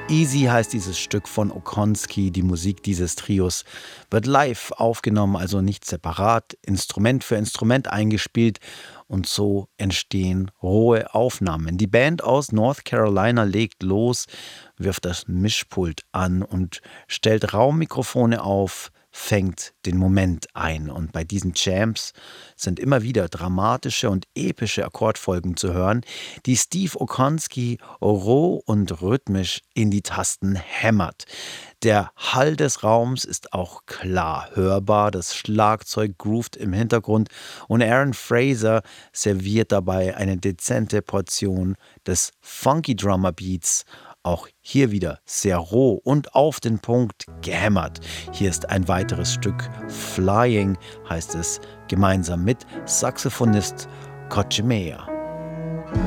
Easy heißt dieses Stück von Okonski. Die Musik dieses Trios wird live aufgenommen, also nicht separat, Instrument für Instrument eingespielt und so entstehen rohe Aufnahmen. Die Band aus North Carolina legt los, wirft das Mischpult an und stellt Raummikrofone auf, fängt den Moment ein. Und bei diesen Jams sind immer wieder dramatische und epische Akkordfolgen zu hören, die Steve Okonski roh und rhythmisch in die Tasten hämmert. Der Hall des Raums ist auch klar hörbar, das Schlagzeug groovt im Hintergrund und Aaron Fraser serviert dabei eine dezente Portion des Funky Drummer Beats. Auch hier wieder sehr roh und auf den Punkt gehämmert. Hier ist ein weiteres Stück, Flying heißt es, gemeinsam mit Saxophonist Kochimea.